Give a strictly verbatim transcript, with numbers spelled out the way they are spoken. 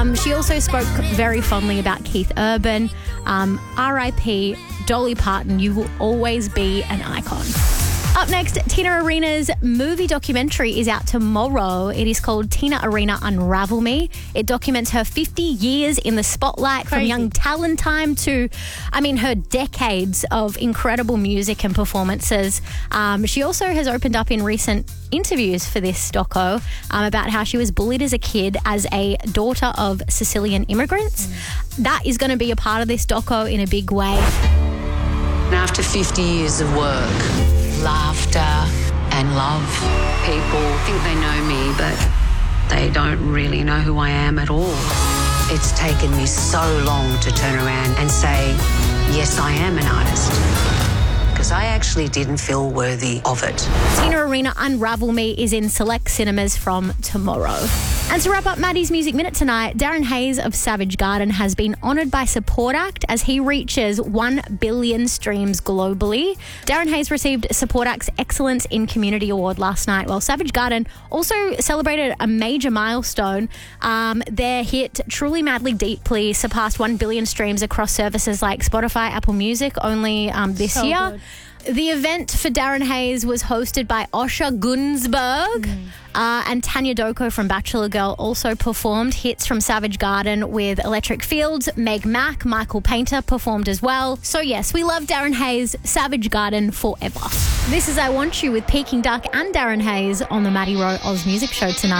Um, she also spoke very fondly about Keith Urban. Um, R I P Dolly Parton, you will always be an icon. Up next, Tina Arena's movie documentary is out tomorrow. It is called Tina Arena Unravel Me. It documents her fifty years in the spotlight, Crazy. From young talent time to, I mean, her decades of incredible music and performances. Um, she also has opened up in recent interviews for this doco um, about how she was bullied as a kid as a daughter of Sicilian immigrants. Mm. That is going to be a part of this doco in a big way. After fifty years of work, laughter and love, people think they know me, but they don't really know who I am at all. It's taken me so long to turn around and say, yes, I am an artist, because I actually didn't feel worthy of it. Tina Arena Unravel Me is in select cinemas from tomorrow. And to wrap up Maddie's Music Minute tonight, Darren Hayes of Savage Garden has been honoured by Support Act as he reaches one billion streams globally. Darren Hayes received Support Act's Excellence in Community Award last night, while Savage Garden also celebrated a major milestone. Um, their hit Truly Madly Deeply surpassed one billion streams across services like Spotify, Apple Music only um, this So year. good. The event for Darren Hayes was hosted by Osher Gunsberg. Mm. Uh, and Tanya Doko from Bachelor Girl also performed. Hits from Savage Garden with Electric Fields, Meg Mac, Michael Painter performed as well. So yes, we love Darren Hayes, Savage Garden forever. This is I Want You with Peking Duck and Darren Hayes on the Maddie Rowe Oz Music Show tonight.